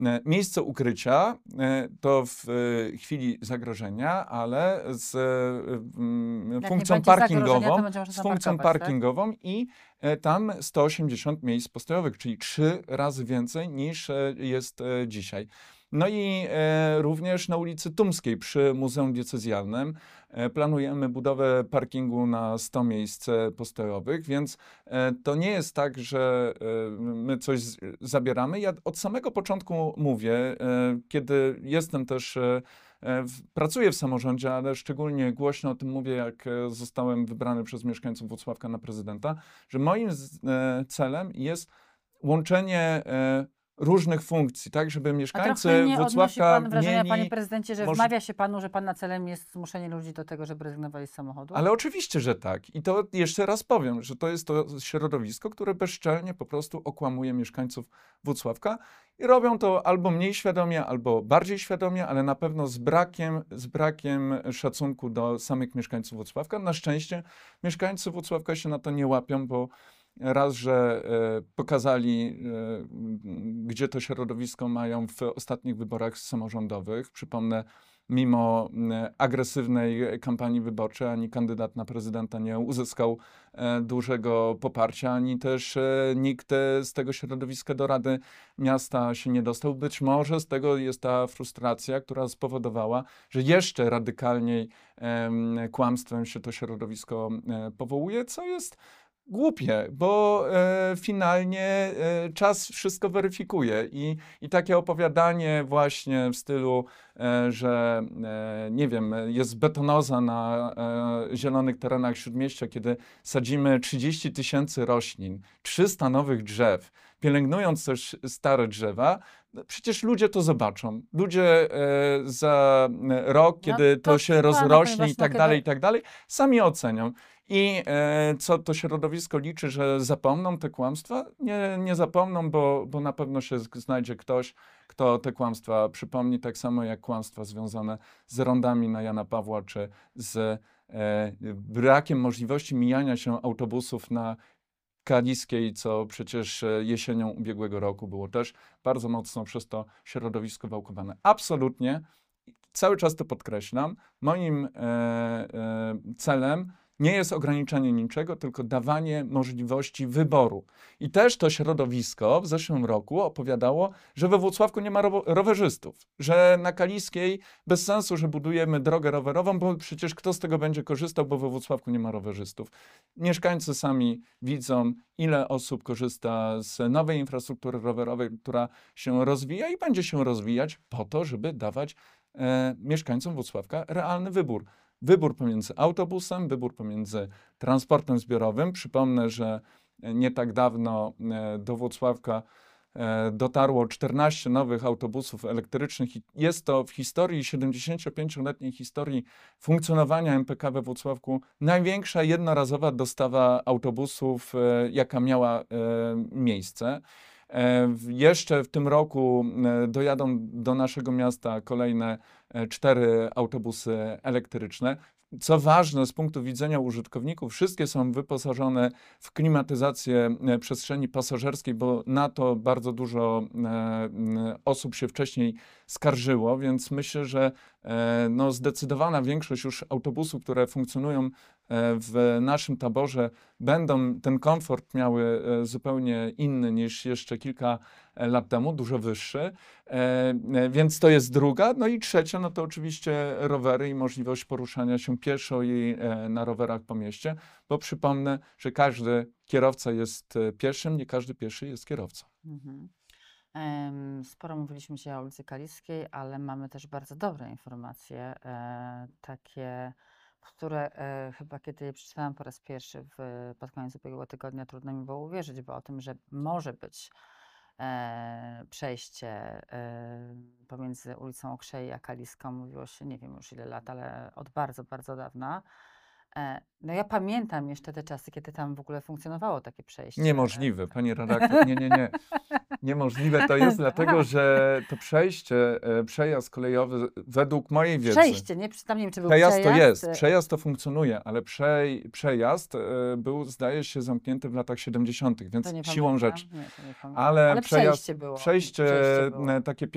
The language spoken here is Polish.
miejsce ukrycia to w chwili zagrożenia, ale z funkcją parkingową i tam 180 miejsc postojowych, czyli 3 razy więcej niż jest dzisiaj. No i również na ulicy Tumskiej przy Muzeum Diecezjalnym planujemy budowę parkingu na 100 miejsc postojowych, więc to nie jest tak, że my coś zabieramy. Ja od samego początku mówię, kiedy jestem też, pracuję w samorządzie, ale szczególnie głośno o tym mówię, jak zostałem wybrany przez mieszkańców Włocławka na prezydenta, że moim celem jest łączenie różnych funkcji, tak, żeby mieszkańcy Włocławka pan wrażenia, mieli... panie prezydencie, że wmawia się panu, że pana celem jest zmuszenie ludzi do tego, żeby rezygnowali z samochodu? Ale oczywiście, że tak. I to jeszcze raz powiem, że to jest to środowisko, które bezczelnie po prostu okłamuje mieszkańców Włocławka i robią to albo mniej świadomie, albo bardziej świadomie, ale na pewno z brakiem szacunku do samych mieszkańców Włocławka. Na szczęście mieszkańcy Włocławka się na to nie łapią, bo raz, że pokazali, gdzie to środowisko mają w ostatnich wyborach samorządowych. Przypomnę, mimo agresywnej kampanii wyborczej, ani kandydat na prezydenta nie uzyskał dużego poparcia, ani też nikt z tego środowiska do Rady Miasta się nie dostał. Być może z tego jest ta frustracja, która spowodowała, że jeszcze radykalniej kłamstwem się to środowisko powołuje, co jest głupie, bo finalnie czas wszystko weryfikuje i takie opowiadanie właśnie w stylu, że nie wiem, jest betonoza na zielonych terenach Śródmieścia, kiedy sadzimy 30 000 roślin, 300 nowych drzew, pielęgnując też stare drzewa, przecież ludzie to zobaczą. Ludzie za rok, kiedy to się rozrośnie i tak dalej, sami ocenią. I co to środowisko liczy, że zapomną te kłamstwa? Nie zapomną, bo na pewno się znajdzie ktoś, kto te kłamstwa przypomni, tak samo jak kłamstwa związane z rondami na Jana Pawła, czy z brakiem możliwości mijania się autobusów na Kaliskiej, co przecież jesienią ubiegłego roku było też bardzo mocno przez to środowisko wałkowane. Absolutnie, cały czas to podkreślam, moim celem nie jest ograniczanie niczego, tylko dawanie możliwości wyboru. I też to środowisko w zeszłym roku opowiadało, że we Włocławku nie ma rowerzystów, że na Kaliskiej bez sensu, że budujemy drogę rowerową, bo przecież kto z tego będzie korzystał, bo we Włocławku nie ma rowerzystów. Mieszkańcy sami widzą, ile osób korzysta z nowej infrastruktury rowerowej, która się rozwija i będzie się rozwijać po to, żeby dawać mieszkańcom Włocławka realny wybór. Wybór pomiędzy autobusem, wybór pomiędzy transportem zbiorowym. Przypomnę, że nie tak dawno do Włocławka dotarło 14 nowych autobusów elektrycznych i jest to w historii, 75-letniej historii funkcjonowania MPK we Włocławku największa jednorazowa dostawa autobusów, jaka miała miejsce. Jeszcze w tym roku dojadą do naszego miasta kolejne 4 autobusy elektryczne. Co ważne z punktu widzenia użytkowników, wszystkie są wyposażone w klimatyzację przestrzeni pasażerskiej, bo na to bardzo dużo osób się wcześniej skarżyło, więc myślę, że no, zdecydowana większość już autobusów, które funkcjonują w naszym taborze, będą ten komfort miały zupełnie inny niż jeszcze kilka lat temu, dużo wyższy. Więc to jest druga. No i trzecia, no to oczywiście rowery i możliwość poruszania się pieszo i na rowerach po mieście, bo przypomnę, że każdy kierowca jest pieszym, nie każdy pieszy jest kierowcą. Mhm. Sporo mówiliśmy dzisiaj o ulicy Kaliskiej, ale mamy też bardzo dobre informacje, takie, które chyba kiedy je przeczytałam po raz pierwszy pod koniec ubiegłego tygodnia, trudno mi było uwierzyć, bo o tym, że może być przejście pomiędzy ulicą Okrzei a Kaliską mówiło się nie wiem już ile lat, ale od bardzo, bardzo dawna. No ja pamiętam jeszcze te czasy, kiedy tam w ogóle funkcjonowało takie przejście. Niemożliwe, pani redaktor, nie. Niemożliwe to jest dlatego, że to przejście, przejazd kolejowy według mojej wiedzy... Przejście, nie? Tam nie wiem, czy był przejazd. To jest, przejazd to funkcjonuje, ale przejazd był, zdaje się, zamknięty w latach 70., więc siłą rzeczy. Nie, to nie ale przejście było. Przejście takie